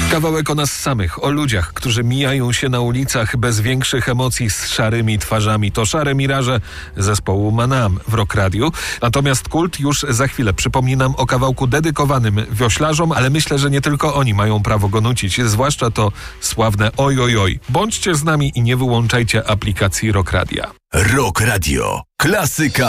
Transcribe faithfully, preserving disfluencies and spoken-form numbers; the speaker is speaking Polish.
Kawałek o nas samych, o ludziach, którzy mijają się na ulicach bez większych emocji z szarymi twarzami. To Szare Miraże zespołu Manam w Rock Radio. Natomiast Kult już za chwilę. Przypomnę nam o kawałku dedykowanym wioślarzom, ale myślę, że nie tylko oni mają prawo go nucić, zwłaszcza to sławne oj, oj, oj. Bądźcie z nami i nie wyłączajcie aplikacji Rock Radia. Rock Radio. Klasyka